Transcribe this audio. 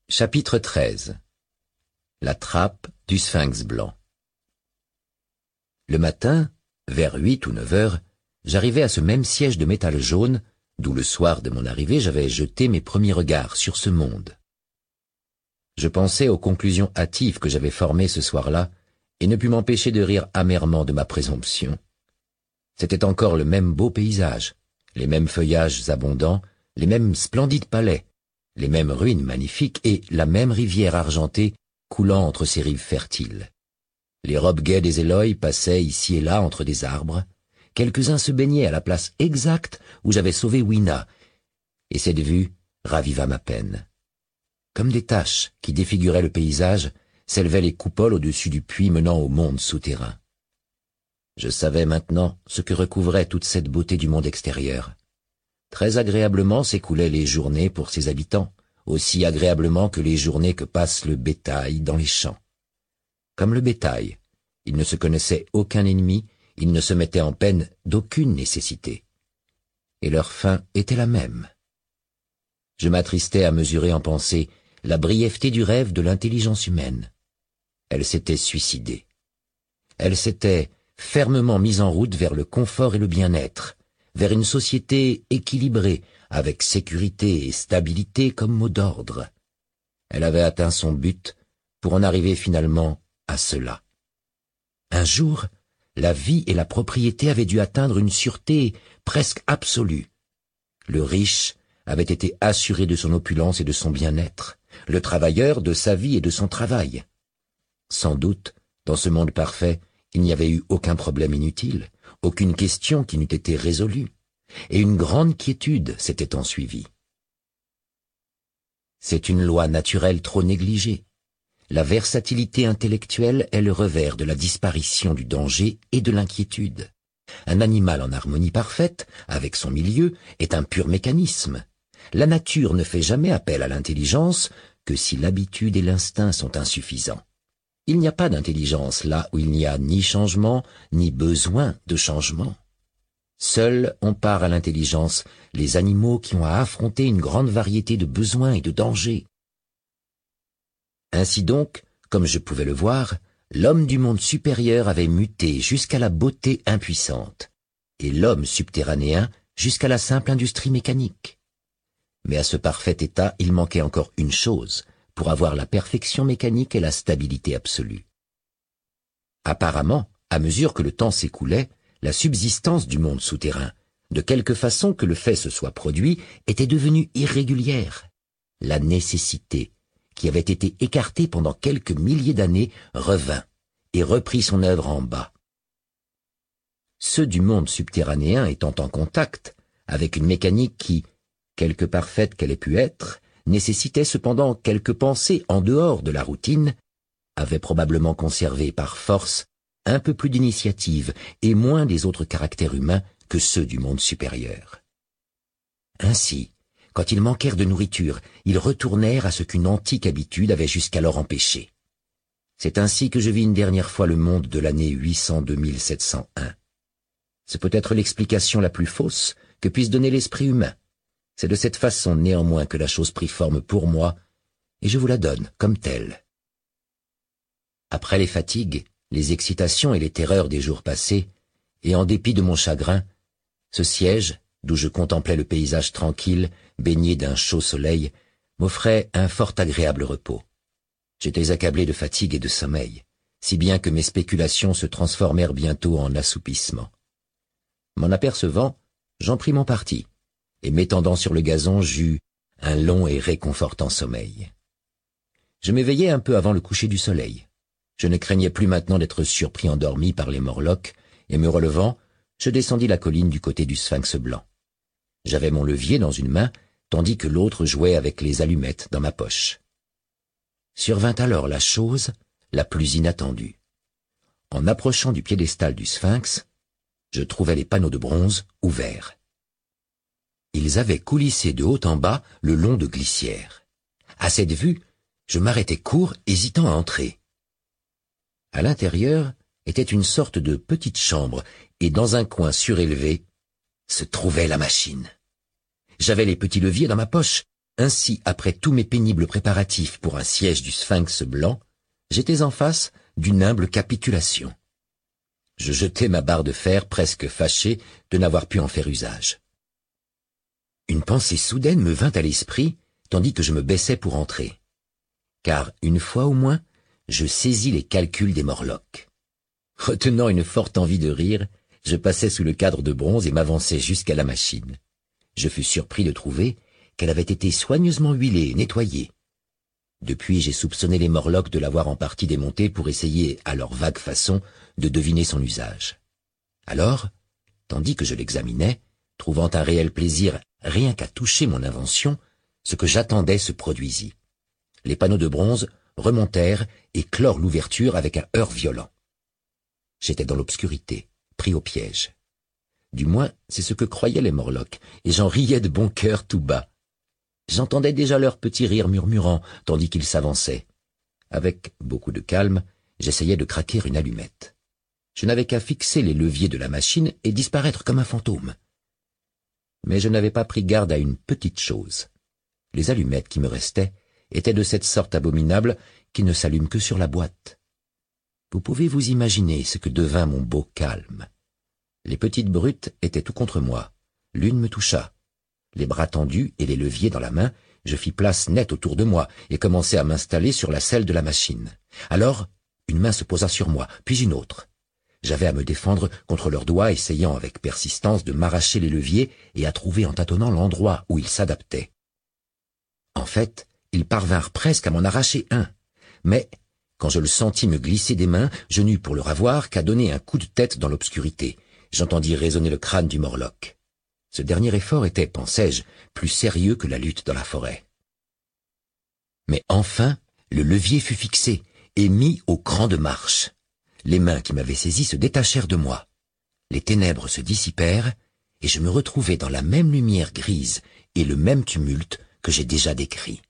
Chapitre 13. La trappe du sphinx blanc. Le matin, vers 8 ou 9 heures, j'arrivai à ce même siège de métal jaune, d'où le soir de mon arrivée j'avais jeté mes premiers regards sur ce monde. Je pensais aux conclusions hâtives que j'avais formées ce soir-là, et ne pus m'empêcher de rire amèrement de ma présomption. C'était encore le même beau paysage, les mêmes feuillages abondants, les mêmes splendides palais, les mêmes ruines magnifiques et la même rivière argentée coulant entre ces rives fertiles. Les robes gaies des Éloïs passaient ici et là entre des arbres. Quelques-uns se baignaient à la place exacte où j'avais sauvé Wina, et cette vue raviva ma peine. Comme des taches qui défiguraient le paysage, s'élevaient les coupoles au-dessus du puits menant au monde souterrain. Je savais maintenant ce que recouvrait toute cette beauté du monde extérieur. Très agréablement s'écoulaient les journées pour ses habitants, aussi agréablement que les journées que passe le bétail dans les champs. Comme le bétail, ils ne se connaissaient aucun ennemi, ils ne se mettaient en peine d'aucune nécessité. Et leur fin était la même. Je m'attristais à mesurer en pensée la brièveté du rêve de l'intelligence humaine. Elle s'était suicidée. Elle s'était fermement mise en route vers le confort et le bien-être, vers une société équilibrée, avec sécurité et stabilité comme mot d'ordre. Elle avait atteint son but pour en arriver finalement à cela. Un jour, la vie et la propriété avaient dû atteindre une sûreté presque absolue. Le riche avait été assuré de son opulence et de son bien-être, le travailleur de sa vie et de son travail. Sans doute, dans ce monde parfait, il n'y avait eu aucun problème inutile, aucune question qui n'eût été résolue, et une grande quiétude s'était ensuivie. C'est une loi naturelle trop négligée. La versatilité intellectuelle est le revers de la disparition du danger et de l'inquiétude. Un animal en harmonie parfaite, avec son milieu, est un pur mécanisme. La nature ne fait jamais appel à l'intelligence que si l'habitude et l'instinct sont insuffisants. Il n'y a pas d'intelligence là où il n'y a ni changement, ni besoin de changement. Seuls ont part à l'intelligence les animaux qui ont à affronter une grande variété de besoins et de dangers. Ainsi donc, comme je pouvais le voir, l'homme du monde supérieur avait muté jusqu'à la beauté impuissante, et l'homme subterranéen jusqu'à la simple industrie mécanique. Mais à ce parfait état, il manquait encore une chose, pour avoir la perfection mécanique et la stabilité absolue. Apparemment, à mesure que le temps s'écoulait, la subsistance du monde souterrain, de quelque façon que le fait se soit produit, était devenue irrégulière. La nécessité, qui avait été écartée pendant quelques milliers d'années, revint et reprit son œuvre en bas. Ceux du monde subterranéen étant en contact avec une mécanique qui, quelque parfaite qu'elle ait pu être, nécessitait cependant quelques pensées en dehors de la routine, avaient probablement conservé par force un peu plus d'initiative et moins des autres caractères humains que ceux du monde supérieur. Ainsi, quand ils manquèrent de nourriture, ils retournèrent à ce qu'une antique habitude avait jusqu'alors empêché. C'est ainsi que je vis une dernière fois le monde de l'année 802 701. C'est peut-être l'explication la plus fausse que puisse donner l'esprit humain. C'est de cette façon néanmoins que la chose prit forme pour moi, et je vous la donne comme telle. Après les fatigues, les excitations et les terreurs des jours passés, et en dépit de mon chagrin, ce siège, d'où je contemplais le paysage tranquille, baigné d'un chaud soleil, m'offrait un fort agréable repos. J'étais accablé de fatigue et de sommeil, si bien que mes spéculations se transformèrent bientôt en assoupissement. M'en apercevant, j'en pris mon parti, et m'étendant sur le gazon, j'eus un long et réconfortant sommeil. Je m'éveillai un peu avant le coucher du soleil. Je ne craignais plus maintenant d'être surpris endormi par les morlocks, et me relevant, je descendis la colline du côté du sphinx blanc. J'avais mon levier dans une main, tandis que l'autre jouait avec les allumettes dans ma poche. Survint alors la chose la plus inattendue. En approchant du piédestal du sphinx, je trouvai les panneaux de bronze ouverts. Ils avaient coulissé de haut en bas le long de glissières. À cette vue, je m'arrêtai court, hésitant à entrer. À l'intérieur était une sorte de petite chambre, et dans un coin surélevé se trouvait la machine. J'avais les petits leviers dans ma poche, Ainsi, après tous mes pénibles préparatifs pour un siège du Sphinx blanc, j'étais en face d'une humble capitulation. Je jetai ma barre de fer presque fâché de n'avoir pu en faire usage. Une pensée soudaine me vint à l'esprit, tandis que je me baissais pour entrer. Car, une fois au moins, je saisis les calculs des Morlocks. Retenant une forte envie de rire, je passai sous le cadre de bronze et m'avançai jusqu'à la machine. Je fus surpris de trouver qu'elle avait été soigneusement huilée et nettoyée. Depuis, j'ai soupçonné les Morlocks de l'avoir en partie démontée pour essayer, à leur vague façon, de deviner son usage. Alors, tandis que je l'examinais, trouvant un réel plaisir rien qu'à toucher mon invention, ce que j'attendais se produisit. Les panneaux de bronze remontèrent et clorent l'ouverture avec un heurt violent. J'étais dans l'obscurité, pris au piège. Du moins, c'est ce que croyaient les Morlocks, et j'en riais de bon cœur tout bas. J'entendais déjà leur petit rire murmurant, tandis qu'ils s'avançaient. Avec beaucoup de calme, j'essayais de craquer une allumette. Je n'avais qu'à fixer les leviers de la machine et disparaître comme un fantôme. Mais je n'avais pas pris garde à une petite chose. Les allumettes qui me restaient étaient de cette sorte abominable qui ne s'allument que sur la boîte. Vous pouvez vous imaginer ce que devint mon beau calme. Les petites brutes étaient tout contre moi. L'une me toucha. Les bras tendus et les leviers dans la main, je fis place nette autour de moi et commençai à m'installer sur la selle de la machine. Alors, une main se posa sur moi, puis une autre. J'avais à me défendre contre leurs doigts, essayant avec persistance de m'arracher les leviers et à trouver en tâtonnant l'endroit où ils s'adaptaient. En fait, ils parvinrent presque à m'en arracher un. Mais, quand je le sentis me glisser des mains, je n'eus pour le ravoir qu'à donner un coup de tête dans l'obscurité. J'entendis résonner le crâne du Morlock. Ce dernier effort était, pensais-je, plus sérieux que la lutte dans la forêt. Mais enfin, le levier fut fixé et mis au cran de marche. Les mains qui m'avaient saisi se détachèrent de moi. Les ténèbres se dissipèrent et je me retrouvai dans la même lumière grise et le même tumulte que j'ai déjà décrit.